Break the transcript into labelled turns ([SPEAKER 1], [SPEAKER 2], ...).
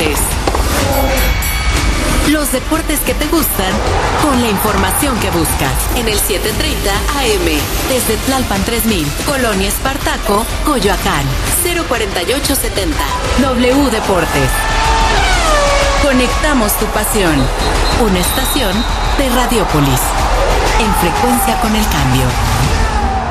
[SPEAKER 1] Deportes. Los deportes que te gustan, con la información que buscas. En el 730 AM, desde Tlalpan 3000, Colonia Espartaco, Coyoacán, 04870. W Deportes. Conectamos tu pasión. Una estación de Radiópolis. En frecuencia con el cambio.